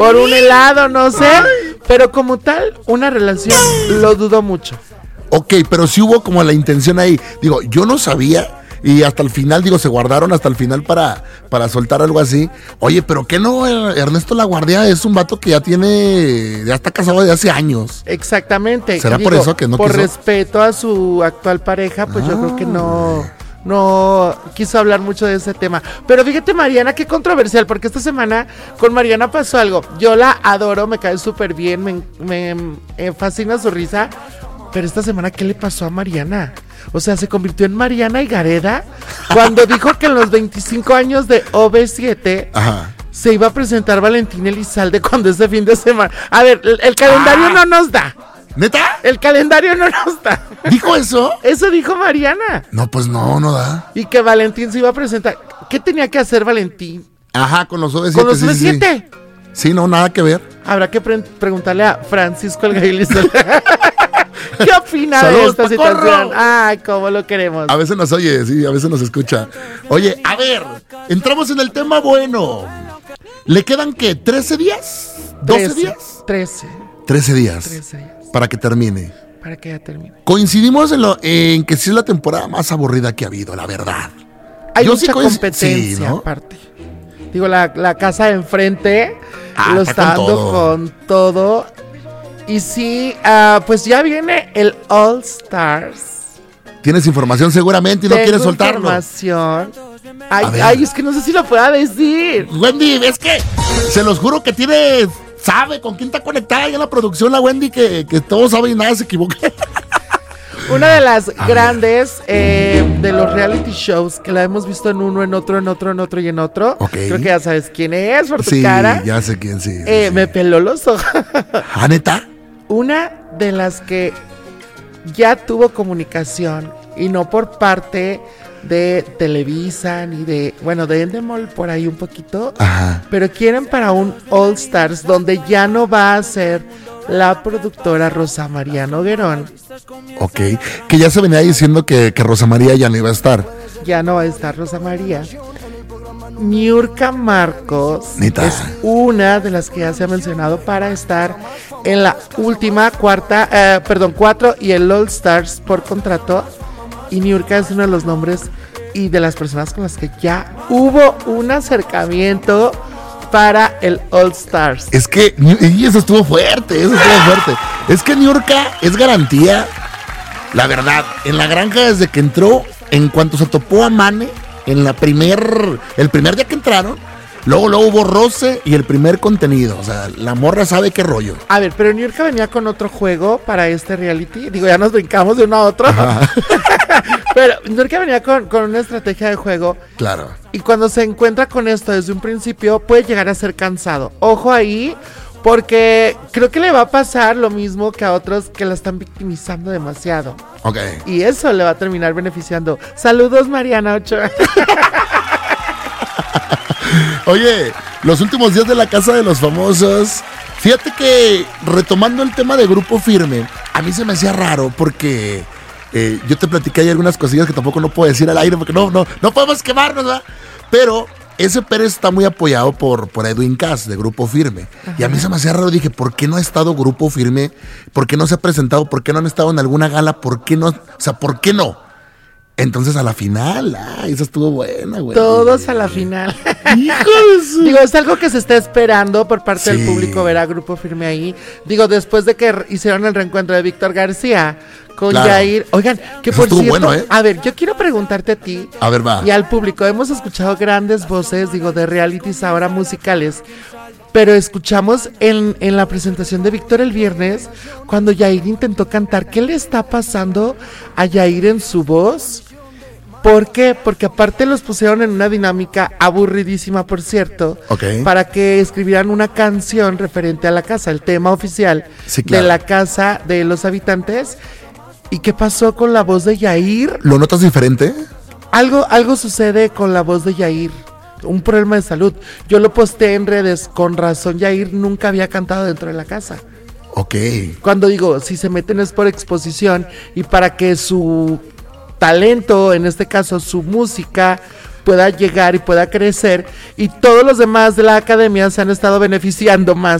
por un helado, no sé. Pero como tal, una relación, lo dudo mucho. Ok, pero sí hubo como la intención ahí. Digo, yo no sabía. Y hasta el final, se guardaron hasta el final para soltar algo así. Oye, pero ¿qué no? Ernesto Laguardia es un vato que ya está casado desde hace años. Exactamente. ¿Será por eso que no por quiso? Respeto a su actual pareja, pues yo creo que no quiso hablar mucho de ese tema. Pero fíjate, Mariana, qué controversial, porque esta semana con Mariana pasó algo. Yo la adoro, me cae súper bien, me fascina su risa. Pero esta semana, ¿qué le pasó a Mariana? O sea, se convirtió en Mariana Higareda cuando dijo que en los 25 años de OV7 se iba a presentar Valentín Elizalde cuando ese fin de semana. A ver, el calendario no nos da. ¿Neta? El calendario no nos da. ¿Dijo eso? Eso dijo Mariana. No, pues no da. Y que Valentín se iba a presentar. ¿Qué tenía que hacer Valentín? Ajá, con los OV7. Con los OV7. Sí, no, nada que ver. Habrá que preguntarle a Francisco el Gailista. ¿Qué opina Saludos, de esta Pacorro. situación? Ay, cómo lo queremos. A veces nos oye, sí, a veces nos escucha. Oye, a ver, entramos en el tema bueno. ¿Le quedan qué? ¿13 días? ¿12 días? 13 días. 13 días. Para que termine. Para que ya termine. Coincidimos en que sí es la temporada más aburrida que ha habido, la verdad. Hay Yo mucha sí competencia, sí, ¿no? aparte. Digo, la casa de enfrente lo está con dando todo. con todo. Y sí, pues ya viene el All Stars. Tienes información seguramente y no quieres soltarlo. Información. A ver. Ay, es que no sé si lo pueda decir. Wendy, es que se los juro que sabe con quién está conectada ya la producción, la Wendy, que todo sabe y nada se equivoca. Una de las grandes de los reality shows que la hemos visto en uno, en otro y en otro. Okay. Creo que ya sabes quién es por tu Sí, cara. ya sé quién, sí. Me peló los ojos. ¿Ah, neta? Una de las que ya tuvo comunicación y no por parte de Televisa ni de, bueno, de Endemol por ahí un poquito. Ajá. Pero quieren para un All Stars donde ya no va a ser la productora Rosa María Noguerón. Ok, que ya se venía diciendo que Rosa María ya no iba a estar. Ya no va a estar Rosa María. Niurka Marcos ¿Neta? es una de las que ya se ha mencionado para estar en la última 4 y el All Stars por contrato. Y Niurka es uno de los nombres y de las personas con las que ya hubo un acercamiento para el All Stars. Es que, y eso estuvo fuerte. Es que Niurka es garantía. La verdad, en la granja desde que entró, en cuanto se topó a Mane, el primer día que entraron, luego hubo roce y el primer contenido. O sea, la morra sabe qué rollo. A ver, pero Niurka venía con otro juego para este reality. Digo, ya nos brincamos de uno a otro. Pero Niurka venía con una estrategia de juego. Claro. Y cuando se encuentra con esto desde un principio, puede llegar a ser cansado. Ojo ahí, porque creo que le va a pasar lo mismo que a otros que la están victimizando demasiado. Ok. Y eso le va a terminar beneficiando. Saludos, Mariana Ochoa. Oye, los últimos días de la Casa de los Famosos. Fíjate que, retomando el tema de Grupo Firme, a mí se me hacía raro porque yo te platiqué ahí algunas cosillas que tampoco no puedo decir al aire porque no podemos quemarnos, ¿verdad? Pero ese Pérez está muy apoyado por Edwin Cass de Grupo Firme. Ajá. Y a mí se me hacía raro, dije, ¿por qué no ha estado Grupo Firme? ¿Por qué no se ha presentado? ¿Por qué no han estado en alguna gala? ¿Por qué no? O sea, ¿por qué no? Entonces a la final, esa estuvo buena, güey. Todos a la final. ¡Hijo de su... Digo, es algo que se está esperando por parte del público ver a Grupo Firme ahí. Digo, después de que hicieron el reencuentro de Víctor García con Yair. Oigan, que por cierto, bueno, a ver, yo quiero preguntarte a ti. A ver, va. Y al público, hemos escuchado grandes voces, digo, de realities ahora musicales. Pero escuchamos en la presentación de Víctor el viernes, cuando Yair intentó cantar. ¿Qué le está pasando a Yair en su voz? ¿Por qué? Porque aparte los pusieron en una dinámica aburridísima, por cierto, para que escribieran una canción referente a la casa, el tema oficial de la casa de los habitantes. ¿Y qué pasó con la voz de Yair? ¿Lo notas diferente? Algo sucede con la voz de Yair. Un problema de salud. Yo lo posteé en redes. Con razón, Yair nunca había cantado dentro de la casa. Ok. Cuando digo, si se meten es por exposición y para que su talento, en este caso su música, pueda llegar y pueda crecer, y todos los demás de la academia se han estado beneficiando más